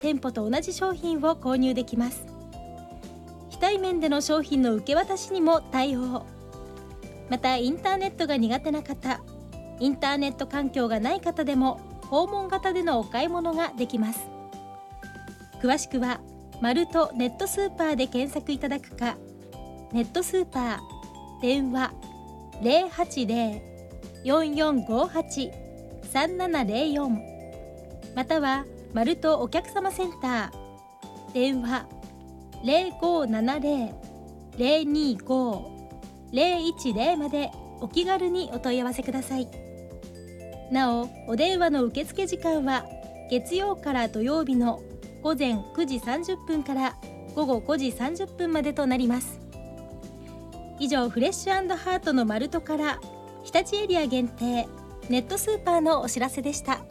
店舗と同じ商品を購入できます。非対面での商品の受け渡しにも対応。またインターネットが苦手な方、インターネット環境がない方でも訪問型でのお買い物ができます。詳しくはマルトネットスーパーで検索いただくか、ネットスーパー電話 080-4458-3704 またはマルトお客様センター電話 0570-025-010 までお気軽にお問い合わせください。なお、お電話の受付時間は月曜から土曜日の午前9時30分から午後5時30分までとなります。以上、フレッシュ&ハートのマルトから日立エリア限定ネットスーパーのお知らせでした。